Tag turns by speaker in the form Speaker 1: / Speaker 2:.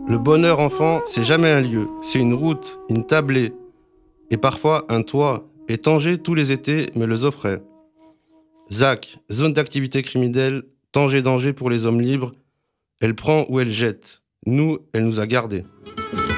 Speaker 1: Le bonheur enfant, c'est jamais un lieu, c'est une route, une tablée, et parfois un toit. Et Tanger, tous les étés, me les offrait. ZAC, zone d'activité criminelle, Tanger danger pour les hommes libres. Elle prend ou elle jette. Nous, elle nous a gardés.